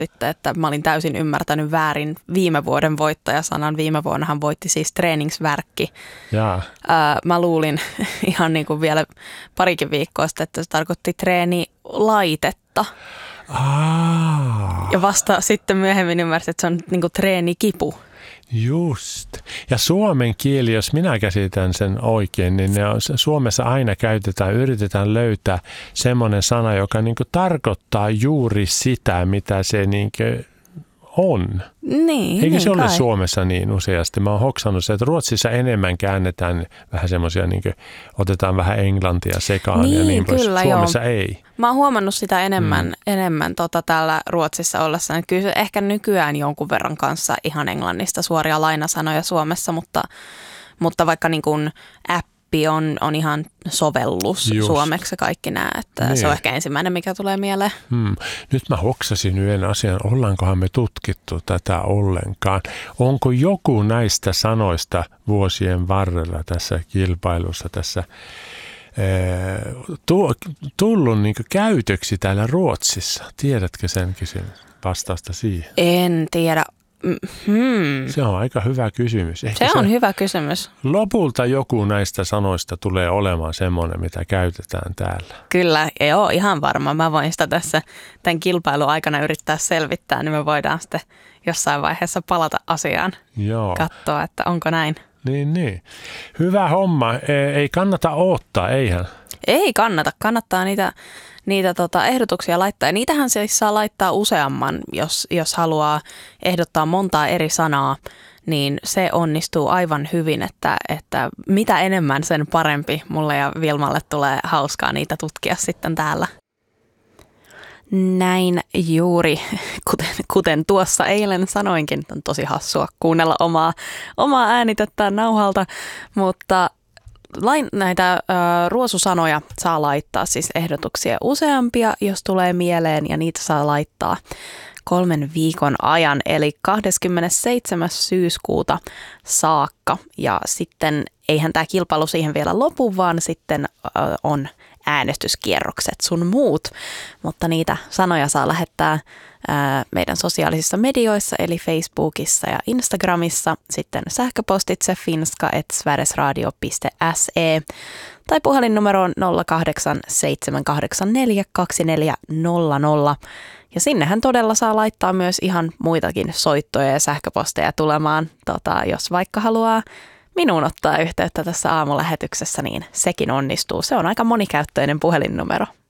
sitten, että mä olin täysin ymmärtänyt väärin viime vuoden voittajasanan. Viime vuonna hän voitti siis träningsvärkki. Mä luulin ihan niin kuin vielä parikin viikkoa sitten, että se tarkoitti treenilaitetta. Ja vasta sitten myöhemmin ymmärsin, että se on niin kuin treenikipu. Just. Ja suomen kieli, jos minä käsitän sen oikein, niin Suomessa aina yritetään löytää semmoinen sana, joka niin kuin tarkoittaa juuri sitä, mitä se niin kuin on. Niin, eikö se ole kai Suomessa niin useasti? Mä oon hoksannut se, että Ruotsissa enemmän käännetään vähän semmoisia, niin kuin otetaan vähän englantia sekaan niin, ja niin pois. Kyllä, Suomessa joo. ei. Mä oon huomannut sitä enemmän täällä Ruotsissa ollessa. Kyllä se ehkä nykyään jonkun verran kanssa ihan englannista suoria lainasanoja Suomessa, mutta vaikka niin kuin appi on ihan sovellus suomeksi kaikki nämä, että niin. Se on ehkä ensimmäinen, mikä tulee mieleen. Nyt mä hoksasin yhden asian, ollaankohan me tutkittu tätä ollenkaan. Onko joku näistä sanoista vuosien varrella tässä kilpailussa, tässä tullut niin kuin käytöksi täällä Ruotsissa? Tiedätkö sen vastausta siihen? En tiedä. Se on aika hyvä kysymys. Ehkä se on hyvä kysymys. Lopulta joku näistä sanoista tulee olemaan semmoinen, mitä käytetään täällä. Kyllä, joo, ihan varma. Mä voin sitä tässä tämän kilpailun aikana yrittää selvittää, niin me voidaan sitten jossain vaiheessa palata asiaan. Joo. Katsoa, että onko näin. Niin. Hyvä homma. Ei kannata odottaa, eihän? Ei kannata. Kannattaa niitä ehdotuksia laittaa. Ja niitähän siis saa laittaa useamman, jos haluaa ehdottaa montaa eri sanaa, niin se onnistuu aivan hyvin, että mitä enemmän sen parempi. Mulle ja Vilmalle tulee hauskaa niitä tutkia sitten täällä. Näin juuri, kuten tuossa eilen sanoinkin, on tosi hassua kuunnella omaa äänitettä nauhalta, mutta näitä ruosusanoja saa laittaa, siis ehdotuksia useampia, jos tulee mieleen, ja niitä saa laittaa 3 viikon ajan, eli 27. syyskuuta saakka. Ja sitten eihän tämä kilpailu siihen vielä lopu, vaan sitten on äänestyskierrokset sun muut, mutta niitä sanoja saa lähettää meidän sosiaalisissa medioissa, eli Facebookissa ja Instagramissa, sitten sähköpostitse finska@sverigesradio.se tai puhelinnumeroon 08784240. Ja sinnehän todella saa laittaa myös ihan muitakin soittoja ja sähköposteja tulemaan, jos vaikka haluaa minuun ottaa yhteyttä tässä aamulähetyksessä, niin sekin onnistuu. Se on aika monikäyttöinen puhelinnumero.